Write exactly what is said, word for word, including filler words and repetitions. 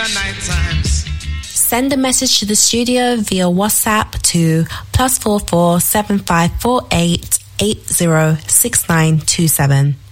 the night times. Send a message to the studio via WhatsApp to plus four four seven five four eight eight zero six nine two seven.